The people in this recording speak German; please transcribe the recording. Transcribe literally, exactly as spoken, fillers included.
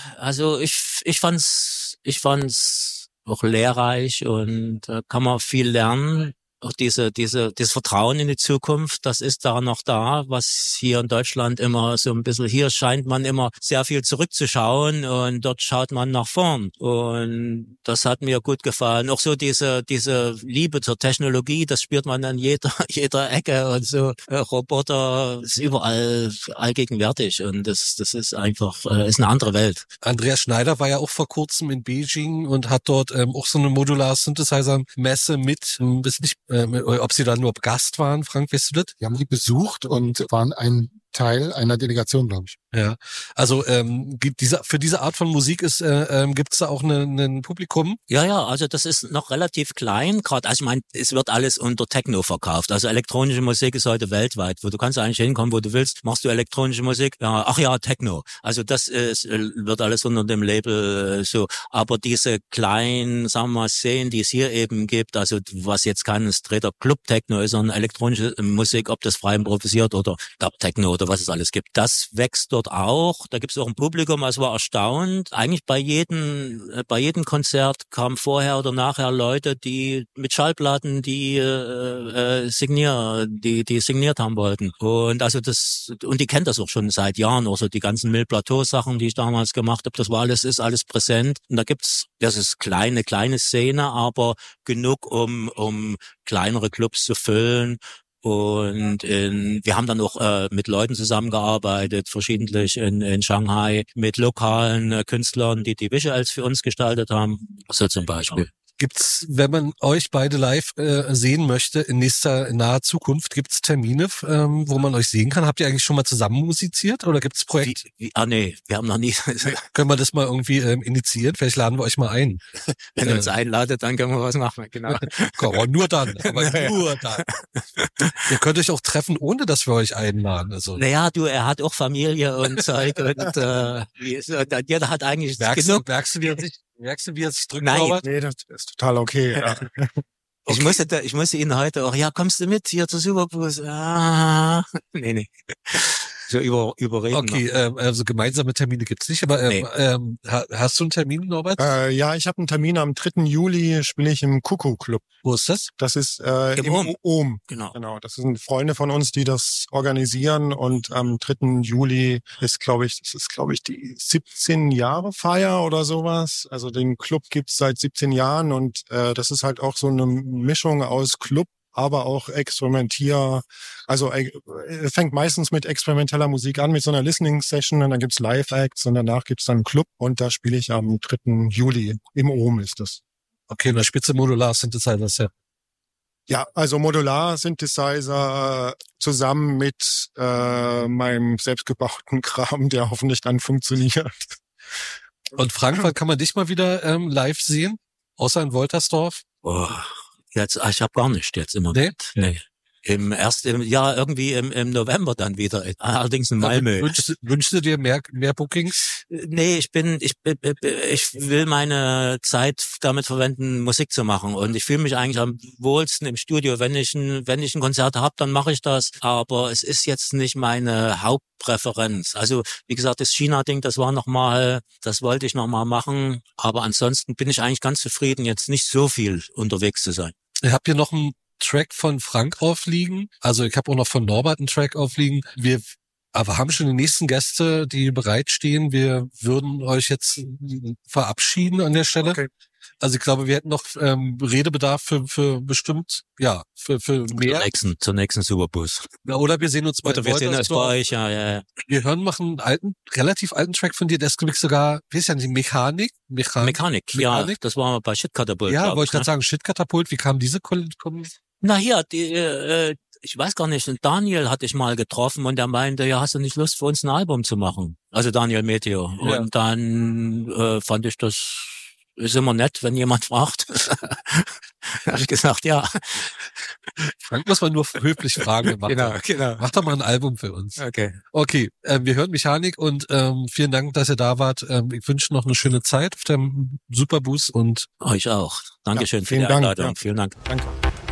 also ich ich fand's ich fand's auch lehrreich und äh, kann man viel lernen. Auch diese, diese, das Vertrauen in die Zukunft, das ist da noch da, was hier in Deutschland immer so ein bisschen, hier scheint man immer sehr viel zurückzuschauen und dort schaut man nach vorn. Und das hat mir gut gefallen. Auch so diese, diese Liebe zur Technologie, das spürt man an jeder, jeder Ecke und so. Äh, Roboter ist überall allgegenwärtig und das, das ist einfach, äh, ist eine andere Welt. Andreas Schneider war ja auch vor kurzem in Beijing und hat dort ähm, auch so eine Modular-Synthesizer-Messe mit, ähm, ist nicht Ähm, ob Sie da nur Gast waren, Frank, weißt du das? Wir haben die besucht und waren ein Teil einer Delegation, glaube ich. Ja, also ähm, gibt diese, für diese Art von Musik ist äh, ähm, gibt es da auch ein Publikum? Ja, ja, also das ist noch relativ klein. Gerade, also ich meine, es wird alles unter Techno verkauft. Also elektronische Musik ist heute weltweit, wo du kannst eigentlich hinkommen, wo du willst. Machst du elektronische Musik? Ja, ach ja, Techno. Also das ist, wird alles unter dem Label so. Aber diese kleinen, sagen wir mal, Szenen, die es hier eben gibt, also was jetzt kein straighter Club-Techno ist, sondern elektronische Musik, ob das frei improvisiert oder Dub-Techno oder was es alles gibt, das wächst dort auch. Da gibt es auch ein Publikum, also war erstaunt. Eigentlich bei jedem, bei jedem Konzert kamen vorher oder nachher Leute, die mit Schallplatten, die äh, signier, die die signiert haben wollten. Und also das, und die kennt das auch schon seit Jahren, auch so die ganzen Mille Plateau Sachen, die ich damals gemacht habe. Das war alles, ist alles präsent. Und da gibt's, das ist kleine, kleine Szene, aber genug, um um kleinere Clubs zu füllen. Und in, wir haben dann auch äh, mit Leuten zusammengearbeitet, verschiedentlich in, in Shanghai, mit lokalen äh, Künstlern, die die Visuals für uns gestaltet haben, so zum Beispiel. Gibt's, wenn man euch beide live äh, sehen möchte, in nächster, in naher Zukunft, gibt's Termine, ähm, wo man euch sehen kann? Habt ihr eigentlich schon mal zusammen musiziert oder gibt's Projekte? Wie, wie, ah nee, wir haben noch nie. Können wir das mal irgendwie ähm, initiieren? Vielleicht laden wir euch mal ein. Wenn ihr uns einladet, dann können wir was machen, genau. Komm, nur dann, aber naja. nur dann. Ihr könnt euch auch treffen, ohne dass wir euch einladen. Also. Naja, du, er hat auch Familie und Zeug und äh, jeder hat eigentlich merkst genug. Du, merkst du, wie er sich, merkst du, wie er sich drückt? Nein, Robert? Nee, das ist total okay. Ja. Ich Okay. musste, ich musste ihn heute auch, ja, kommst du mit hier zur Superbus? Ah, nee, nee. So über, überreden. Okay, ähm, also gemeinsame Termine gibt's nicht, aber ähm, Nee. ähm, hast du einen Termin, Norbert? Äh, ja, ich habe einen Termin am dritten Juli, spiele ich im Kuckuck-Club. Wo ist das? Das ist äh, Im im Ohm. Ohm. Genau. Genau, das sind Freunde von uns, die das organisieren und am dritten Juli ist, glaube ich, das ist, glaube ich, die siebzehn Jahre Feier oder sowas. Also den Club gibt's seit siebzehn Jahren und äh, das ist halt auch so eine Mischung aus Club, aber auch experimentier, also äh, fängt meistens mit experimenteller Musik an, mit so einer Listening-Session und dann gibt's Live-Acts und danach gibt's dann einen Club und da spiele ich am dritten Juli. Im Ohm ist das. Okay, in der Spitze Modular Synthesizer, ja. Ja, also Modular-Synthesizer zusammen mit äh, meinem selbstgebauten Kram, der hoffentlich dann funktioniert. Und Frank, wann kann man dich mal wieder ähm, live sehen? Außer in Woltersdorf? Oh, jetzt, ich habe gar nicht jetzt immer. Nee? Nee. Im erst im Jahr irgendwie im, im November dann wieder. Allerdings in Malmö. Wünschst, wünschst du dir mehr, mehr Bookings? Nee, ich bin, ich, ich will meine Zeit damit verwenden, Musik zu machen. Und ich fühle mich eigentlich am wohlsten im Studio. Wenn ich ein, wenn ich ein Konzert habe, dann mache ich das. Aber es ist jetzt nicht meine Hauptpräferenz. Also, wie gesagt, das China-Ding, das war nochmal, das wollte ich nochmal machen. Aber ansonsten bin ich eigentlich ganz zufrieden, jetzt nicht so viel unterwegs zu sein. Habt ihr noch einen Track von Frank aufliegen? Also ich habe auch noch von Norbert einen Track aufliegen. Wir aber haben schon die nächsten Gäste, die bereitstehen. Wir würden euch jetzt verabschieden an der Stelle. Okay. Also ich glaube, wir hätten noch ähm, Redebedarf für für bestimmt, ja, für für mehr. Zur nächsten, zur nächsten Superbus. Ja, oder wir sehen uns bei Oder wir sehen uns bei euch, ja, ja, ja. Wir hören machen einen alten, relativ alten Track von dir, der ist glaube ich sogar, wie ist ja nicht, Mechanik? Mechanik? Mechanik, ja, das war bei Shitkatapult. Ja, wollte ich gerade sagen, Shitkatapult, wie kam diese Kombination? Na hier, die, äh, ich weiß gar nicht, Daniel hatte ich mal getroffen und der meinte, ja, hast du nicht Lust für uns ein Album zu machen? Also Daniel Meteor. Ja. Und dann äh, fand ich das, ist immer nett, wenn jemand fragt. Da habe ich gesagt, ja. Frank muss man nur höflich fragen. Genau, genau. Mach doch mal ein Album für uns. Okay. Okay, äh, wir hören Mechanik und ähm, vielen Dank, dass ihr da wart. Ähm, ich wünsche noch eine schöne Zeit auf dem Superbus und euch auch. Dankeschön ja, für die Dank, Einladung. ja. Vielen Dank. Danke.